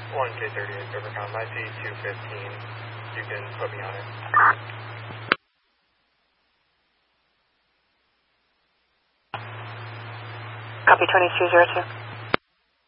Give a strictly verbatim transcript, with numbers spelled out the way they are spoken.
one K thirty-eight Overcom. I see two fifteen. You can put me on it. Copy twenty-two zero two.